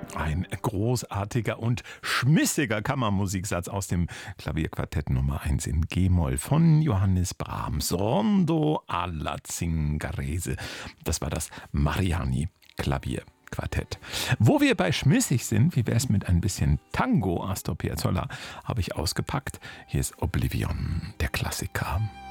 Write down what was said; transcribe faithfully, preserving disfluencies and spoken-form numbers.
Ein großartiger und schmissiger Kammermusiksatz aus dem Klavierquartett Nummer eins in G-Moll von Johannes Brahms. Rondo alla Zingarese. Das war das Mariani-Klavierquartett. Wo wir bei schmissig sind, wie wär's mit ein bisschen Tango? Astor Piazzolla habe ich ausgepackt. Hier ist Oblivion, der Klassiker.